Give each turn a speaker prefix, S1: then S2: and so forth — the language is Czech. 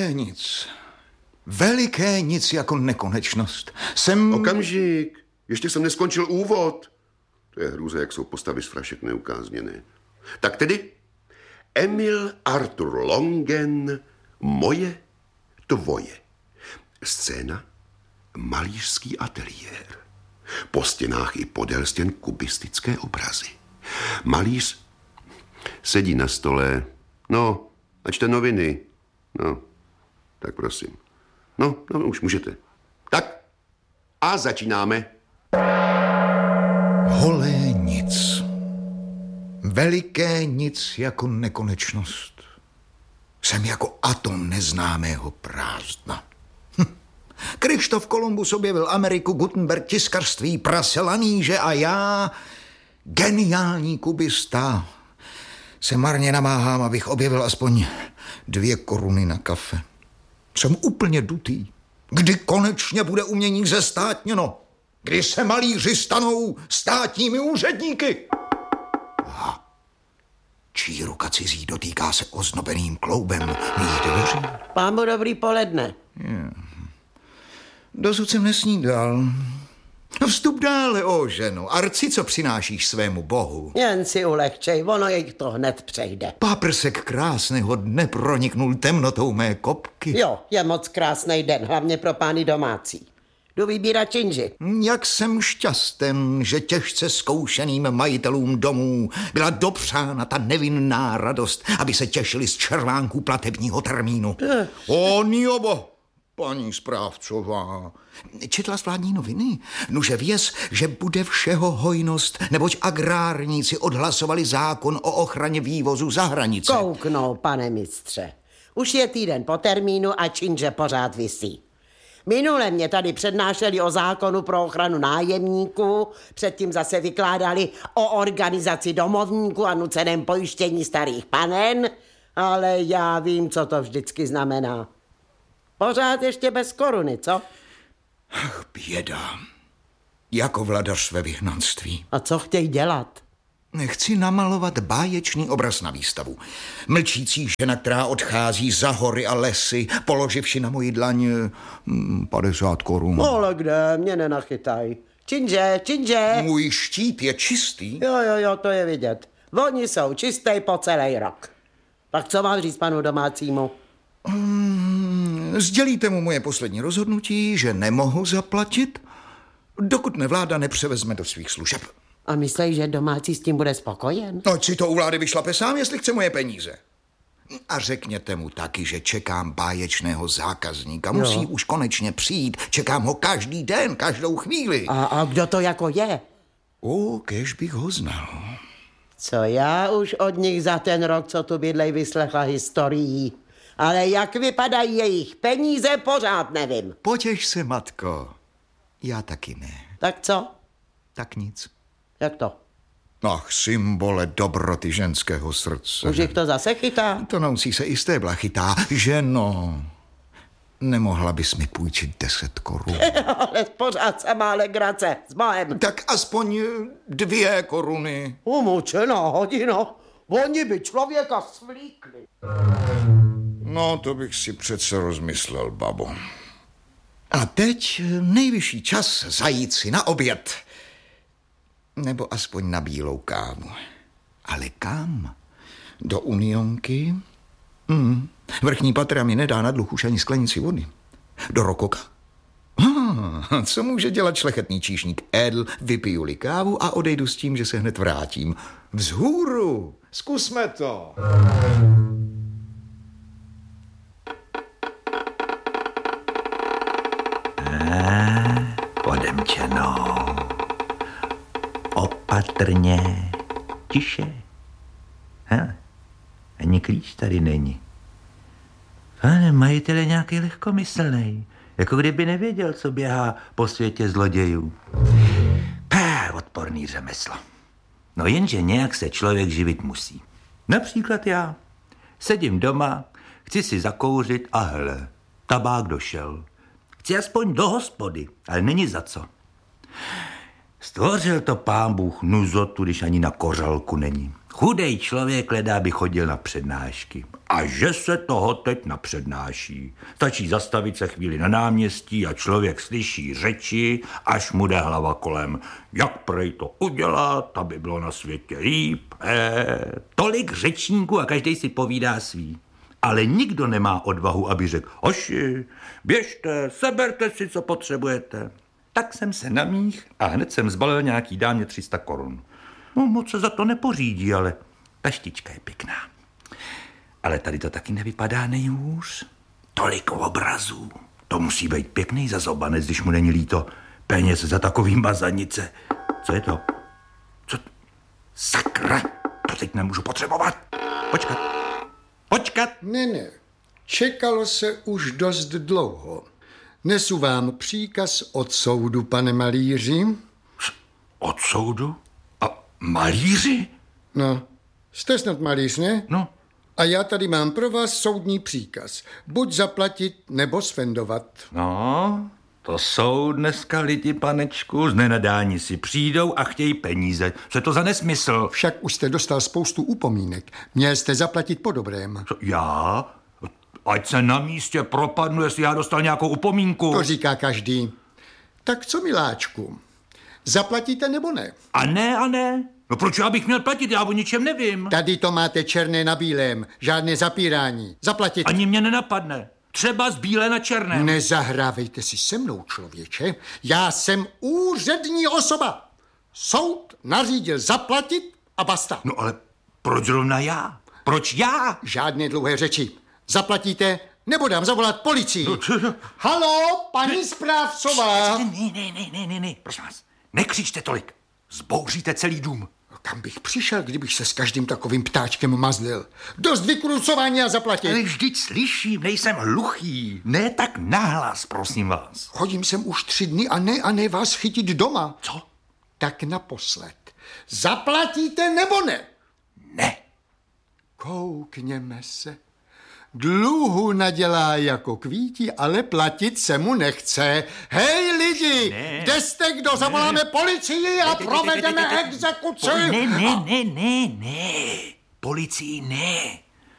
S1: Veliké nic. Veliké nic jako nekonečnost.
S2: Okamžik, ještě jsem neskončil úvod. To je hrůza, jak jsou postavy z frašek neukázněné. Tak tedy Emil Arthur Longen, moje, tvoje. Scéna, malířský ateliér. Po stěnách i podél stěn kubistické obrazy. Malíř sedí na stole. No, a čte noviny. No, tak prosím. No, už můžete. Tak, a začínáme.
S1: Holé nic. Veliké nic jako nekonečnost. Jsem jako atom neznámého prázdna. Krištof Kolumbus objevil Ameriku, Gutenberg tiskařství, praselaníže a já, geniální kubista, se marně namáhám, abych objevil aspoň 2 koruny na kafe. Jsem úplně dutý. Kdy konečně bude umění zestátněno? Kdy se malíři stanou státními úředníky? Aha. Čí ruka cizí dotýká se oznobeným kloubem mých dveří?
S3: Pámu dobrý poledne.
S1: Dosud jsem nesnídal. Vstup dále, o ženo. Arci, co přinášíš svému bohu?
S3: Jen si ulehčej, ono jej to hned přejde.
S1: Paprsek krásného dne proniknul temnotou mé kopky.
S3: Jo, je moc krásný den, hlavně pro pány domácí. Jdu vybírat činži.
S1: Jak jsem šťasten, že těžce zkoušeným majitelům domů byla dopřána ta nevinná radost, aby se těšili z červánků platebního termínu. O niobo, paní správcová. Četla jsi vládní noviny? Nuže věz, že bude všeho hojnost, neboť agrárníci odhlasovali zákon o ochraně vývozu za hranice.
S3: Kouknou, pane mistře. Už je týden po termínu a činže pořád visí. Minule mě tady přednášeli o zákonu pro ochranu nájemníků, předtím zase vykládali o organizaci domovníků a nuceném pojištění starých panen, ale já vím, co to vždycky znamená. Pořád ještě bez koruny, co?
S1: Ach, běda. Jako vladař ve vyhnanství.
S3: A co chtějí dělat?
S1: Chci namalovat báječný obraz na výstavu. Mlčící žena, která odchází za hory a lesy, položivši na moji dlaň 50 korun.
S3: Ale kde? Mě nenachytaj. Činže.
S1: Můj štít je čistý.
S3: Jo, to je vidět. Oni jsou čistý po celý rok. Tak co mám říct panu domácímu?
S1: Sdělíte mu moje poslední rozhodnutí, že nemohu zaplatit, dokud vláda nepřevezme do svých služeb.
S3: A myslíš, že domácí s tím bude spokojen?
S1: No, si to u vlády vyšlape sám, jestli chce moje peníze. A řekněte mu taky, že čekám báječného zákazníka. Musí už konečně přijít. Čekám ho každý den, každou chvíli.
S3: A kdo to jako je?
S1: Kéž bych ho znal.
S3: Co já už od nich za ten rok, co tu bydlej, vyslechla historií. Ale jak vypadají jejich peníze, pořád nevím.
S1: Potěš se, matko. Já taky ne.
S3: Tak co?
S1: Tak nic.
S3: Jak to?
S1: Ach, symbole dobroty ženského srdce.
S3: Už jich to zase chytá?
S1: To nousí se i stébla chytá. Ženo, nemohla bys mi půjčit 10 korun?
S3: Ale pořád samá legrace, s Bohem.
S1: Tak aspoň 2 koruny.
S3: Umučená hodina. Oni by člověka svlíkli.
S1: No, to bych si přece rozmyslel, babo. A teď nejvyšší čas zajít si na oběd. Nebo aspoň na bílou kávu. Ale kam? Do Unionky? Vrchní patra mi nedá na dluh už ani sklenici vody. Do Rokoka? Co může dělat šlechetný číšník? Edl, vypiju-li kávu a odejdu s tím, že se hned vrátím. Vzhůru! Zkusme to!
S4: Odemčeno. Opatrně. Tiše. Ani klíč tady není. Pane majitel je nějaký lehkomyslnej. Jako kdyby nevěděl, co běhá po světě zlodějů. Odporný řemeslo. No jenže nějak se člověk živit musí. Například já. Sedím doma, chci si zakouřit a hele, tabák došel. Chci aspoň do hospody, ale není za co. Stvořil to pán Bůh nuzotu, když ani na kořalku není. Chudej člověk hledá, by chodil na přednášky. A že se toho teď napřednáší. Stačí zastavit se chvíli na náměstí a člověk slyší řeči, až mu jde hlava kolem. Jak prej to udělat, aby bylo na světě líp. Tolik řečníků a každý si povídá svý. Ale nikdo nemá odvahu, aby řekl, hoši, běžte, seberte si, co potřebujete. Tak jsem se namích a hned jsem zbalil nějaký dámě 300 korun. No, moc se za to nepořídí, ale ta štička je pěkná. Ale tady to taky nevypadá nejhůř. Tolik obrazů. To musí být pěkný zazobanec, když mu není líto peněz za takový mazanice. Co je to? Co? Sakra, to teď nemůžu potřebovat. Počkat.
S5: Ne. Čekalo se už dost dlouho. Nesu vám příkaz od soudu, pane malíři.
S4: Od soudu? A malíři?
S5: No, jste snad malíř, ne?
S4: No.
S5: A já tady mám pro vás soudní příkaz. Buď zaplatit, nebo sfendovat.
S4: No, to jsou dneska lidi, panečku, z nenadání si přijdou a chtějí peníze. Co je to za nesmysl?
S5: Však už jste dostal spoustu upomínek. Měl jste zaplatit po dobrém.
S4: Co, já? Ať se na místě propadnu, jestli já dostal nějakou upomínku.
S5: To říká každý. Tak co, miláčku? Zaplatíte nebo ne?
S4: A ne. No proč já bych měl platit? Já o ničem nevím.
S5: Tady to máte černé na bílém. Žádné zapírání. Zaplatit.
S4: Ani mě nenapadne. Třeba z bílé na černém.
S5: Nezahrávejte si se mnou, člověče. Já jsem úřední osoba. Soud nařídil zaplatit a basta.
S4: No ale proč zrovna já? Proč já?
S5: Žádné dlouhé řeči. Zaplatíte, nebo dám zavolat policii. Halo, paní správcová.
S4: Ne, prosím vás. Nekřičte tolik. Zbouříte celý dům.
S5: Kam bych přišel, kdybych se s každým takovým ptáčkem mazlil? Dost vykrucování a zaplatit.
S4: Ale vždyť slyším, nejsem hluchý. Ne tak nahlas, prosím vás.
S5: Chodím sem už 3 dny a ne vás chytit doma.
S4: Co?
S5: Tak naposled. Zaplatíte nebo ne?
S4: Ne.
S5: Koukněme se. Dluhu nadělá jako kvítí, ale platit se mu nechce. Hej lidi,
S4: ne,
S5: kde jste, kdo? Zavoláme policii a provedeme exekuci.
S4: Ne. Policii ne.